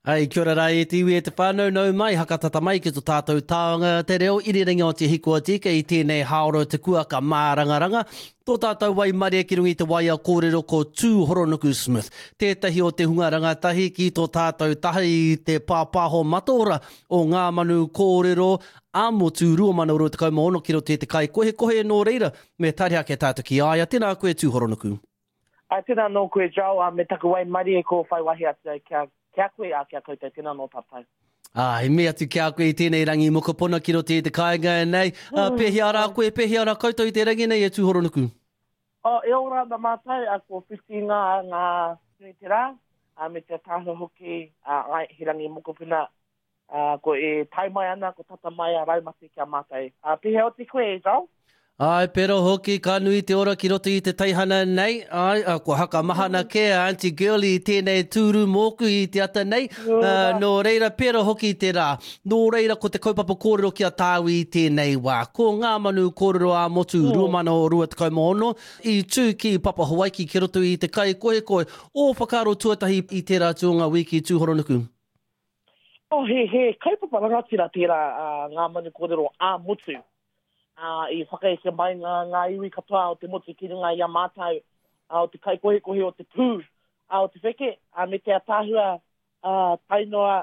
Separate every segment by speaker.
Speaker 1: Ai, kia ora rai, te iwi e te whānau nau mai, hakatata mai ki tō tātou tāonga te reo, iriringa o te hikoa tika i tēnei haoro te kuaka mārangaranga. Tō tātou wai maria ki rungi te waia kōrero ko Tū Horonuku Smith. Tētahi o te hunga rangatahi ki tō tātou tahi i te pāpāho matora o ngā manu kōrero āmotu rua mana uro te kaumaono ki ro te kai kohe nō reira me tariha ke tātou ki aia. Tēnā koe Tū Horonuku.
Speaker 2: Tēnā nō koe jau, me taku wai maria ko whai wahi atu kia koe a kia koutou, tēnā nō tātou.
Speaker 1: He mea tu kia koe i tēnei rangi mokopona ki ro te kāinga nei. Pehi ara koe, pehi ara koutou i te rangi nei e Tū Horonuku.
Speaker 2: E ora na mātou, a ko whiti ngā tui te rā, me te tāho hoki, he rangi mokopuna, ko e tai mai ana, ko tata mai a raumati kia mātou. Pehi o te koe, jau?
Speaker 1: Ai, pero hoki ka nui te ora ki roto i te taihana nei. Ai, ko haka mahana ke Auntie Girlie i tēnei tūru mōku i te ata nei. Nō reira, pero hoki te rā. Nō reira, ko te kaupapa kōrero kia tāu i tēnei wā. Ko ngā manu kōrero a motu ruamana o rua te kaumaono. I tū ki Papa Hawaii ki roto i te kai koe. O whakaro tuatahi i tērā tūnga wiki Tū Horonuku.
Speaker 2: He kaupapa rangatira tērā ngā manu kōrero a motu. I whakaeke mai ngā iwi katoa o te motu ki runga i a mātou, o te kai kohe o te pū, o te wheke, me te atahua tainoa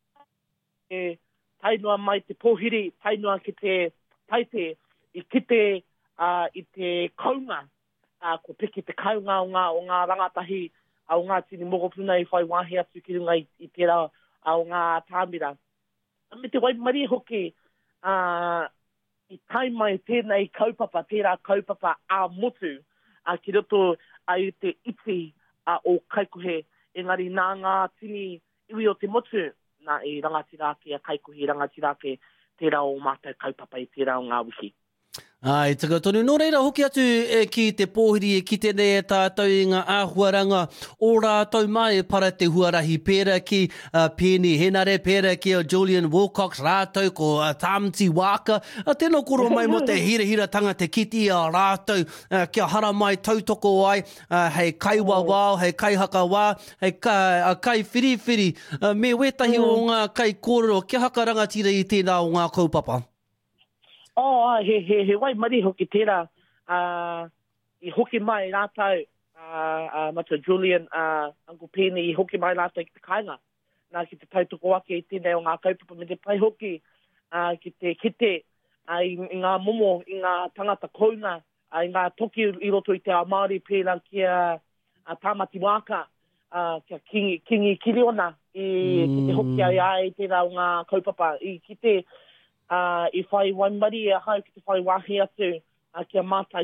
Speaker 2: mai te pōhiri, tainoa ki te taite, i kite i te kaunga, ko piki te kaunga o ngā rangatahi, o ngā tini mokopuna i whai wāhi atu ki runga i tērā o ngā tāmira. Me te waimari hoki, I tai mai tēnei kaupapa, tērā kaupapa a motu, ki roto ai te iti o kaikohe, engari nā ngā tini iwi o te motu, nā i rangatirake a kaikohe rangatirake tērā o mātou kaupapa i tērā o ngā wiki.
Speaker 1: Ai, taka tonu. Nō reira, hoki atu ki te pōhiri e ki tēnei e tātou i ngā āhuaranga o rātou mai para te huarahi pēra ki Penny Henare, pēra ki o Julian Wilcox, rātou ko Tamati Waka. Tēnā koro mai mo te hira te kiti a rātou kia hara mai tautoko ai, hei kai wawao, hei kai haka wā, hei kai whiriwhiri. Me wetahi o ngā kai kōrero, kia haka rangatira i tēnā o ngā kaupapa.
Speaker 2: He wai mari hoki tērā, i hoki mai rātou, mata Julian, Uncle Penny, i hoki mai rātou ki te kāinga. Nā ki te tautoko ake i tēnei o ngā kaupapa me te pai hoki, ki te kite, i ngā momo, i ngā tangata kounga, i ngā toki i roto i te Māori pēra kia Tamati Waka, kia kingi Kiriona, ki te hoki ai tērā o ngā kaupapa, i ki te I whai waimari hau ki te whai wahi atu, kia mātai